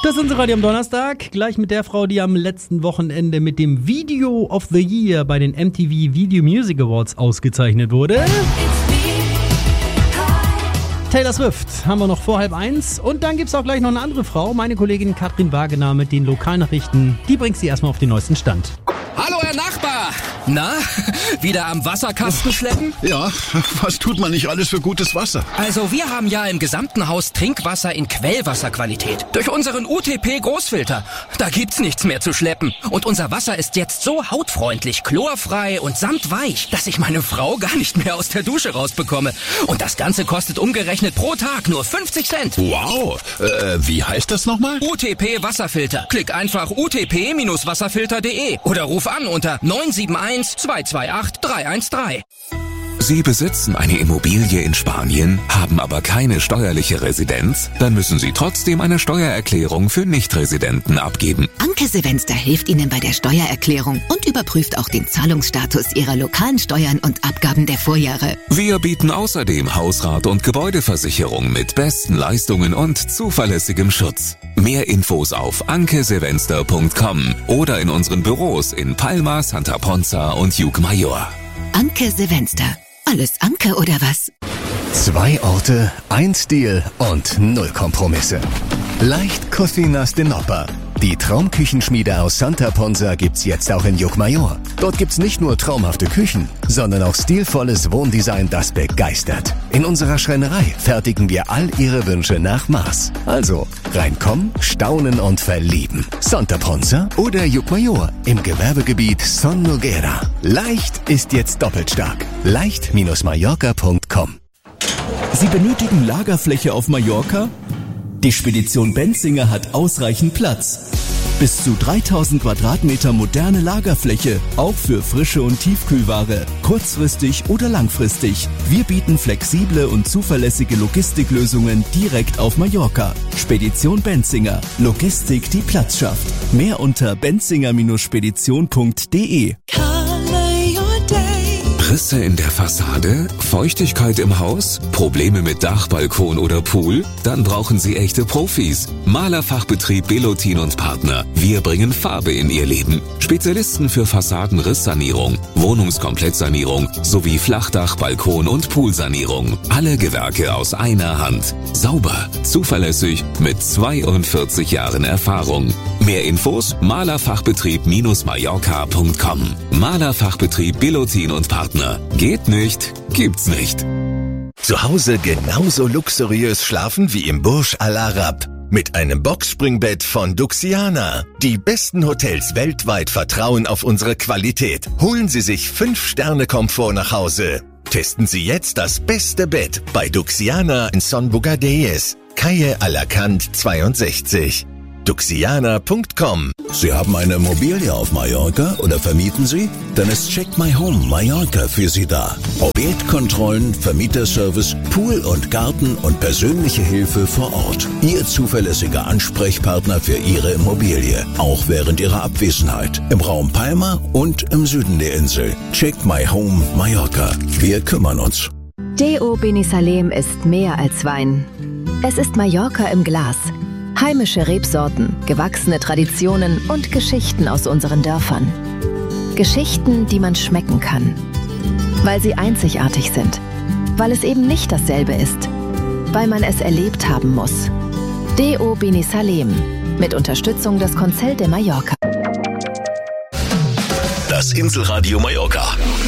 Das Inselradio am Donnerstag, gleich mit der Frau, die am letzten Wochenende mit dem Video of the Year bei den MTV Video Music Awards ausgezeichnet wurde. Taylor Swift haben wir noch vor 12:30 und dann gibt's auch gleich noch eine andere Frau, meine Kollegin Katrin Wagener mit den Lokalnachrichten. Die bringt sie erstmal auf den neuesten Stand. Hallo, Herr Nachbar! Na, wieder am Wasserkasten schleppen? Ja, was tut man nicht alles für gutes Wasser? Also wir haben ja im gesamten Haus Trinkwasser in Quellwasserqualität. Durch unseren UTP-Großfilter. Da gibt's nichts mehr zu schleppen. Und unser Wasser ist jetzt so hautfreundlich, chlorfrei und samtweich, dass ich meine Frau gar nicht mehr aus der Dusche rausbekomme. Und das Ganze kostet umgerechnet pro Tag nur 50 Cent. Wow, wie heißt das nochmal? UTP-Wasserfilter. Klick einfach utp-wasserfilter.de oder ruf an unter 971 228 313. Sie besitzen eine Immobilie in Spanien, haben aber keine steuerliche Residenz? Dann müssen Sie trotzdem eine Steuererklärung für Nichtresidenten abgeben. Anke Silvester hilft Ihnen bei der Steuererklärung und überprüft auch den Zahlungsstatus Ihrer lokalen Steuern und Abgaben der Vorjahre. Wir bieten außerdem Hausrat- und Gebäudeversicherung mit besten Leistungen und zuverlässigem Schutz. Mehr Infos auf ankesilvester.com oder in unseren Büros in Palma, Santa Ponza und Llucmajor. Anke Silvester. Alles Anke oder was? 2 Orte, 1 Stil und 0 Kompromisse. Leicht Cocinas de Nopper. Die Traumküchenschmiede aus Santa Ponza gibt's jetzt auch in Llucmajor. Dort gibt's nicht nur traumhafte Küchen, sondern auch stilvolles Wohndesign, das begeistert. In unserer Schreinerei fertigen wir all Ihre Wünsche nach Maß. Also reinkommen, staunen und verlieben. Santa Ponza oder Llucmajor im Gewerbegebiet Son Noguera. Leicht ist jetzt doppelt stark. leicht-mallorca.com. Sie benötigen Lagerfläche auf Mallorca? Die Spedition Benzinger hat ausreichend Platz. Bis zu 3000 Quadratmeter moderne Lagerfläche, auch für frische und Tiefkühlware, kurzfristig oder langfristig. Wir bieten flexible und zuverlässige Logistiklösungen direkt auf Mallorca. Spedition Benzinger. Logistik, die Platz schafft. Mehr unter benzinger-spedition.de. Risse in der Fassade? Feuchtigkeit im Haus? Probleme mit Dach, Balkon oder Pool? Dann brauchen Sie echte Profis. Malerfachbetrieb Belotin und Partner. Wir bringen Farbe in Ihr Leben. Spezialisten für Fassadenrisssanierung, Wohnungskomplettsanierung sowie Flachdach, Balkon und Poolsanierung. Alle Gewerke aus einer Hand. Sauber, zuverlässig, mit 42 Jahren Erfahrung. Mehr Infos? Malerfachbetrieb-mallorca.com. Malerfachbetrieb Belotin und Partner. Geht nicht, gibt's nicht. Zu Hause genauso luxuriös schlafen wie im Burj Al Arab. Mit einem Boxspringbett von Duxiana. Die besten Hotels weltweit vertrauen auf unsere Qualität. Holen Sie sich 5-Sterne-Komfort nach Hause. Testen Sie jetzt das beste Bett bei Duxiana in Son Bogadelles, Calle Alacant 62. Duxiana.com. Sie haben eine Immobilie auf Mallorca oder vermieten Sie? Dann ist Check My Home Mallorca für Sie da. Objektkontrollen, Vermieterservice, Pool und Garten und persönliche Hilfe vor Ort. Ihr zuverlässiger Ansprechpartner für Ihre Immobilie, auch während Ihrer Abwesenheit. Im Raum Palma und im Süden der Insel. Check My Home Mallorca. Wir kümmern uns. D.O. Benisalem ist mehr als Wein. Es ist Mallorca im Glas. Heimische Rebsorten, gewachsene Traditionen und Geschichten aus unseren Dörfern. Geschichten, die man schmecken kann. Weil sie einzigartig sind. Weil es eben nicht dasselbe ist. Weil man es erlebt haben muss. D.O. Benisalem. Mit Unterstützung des Consell de Mallorca. Das Inselradio Mallorca.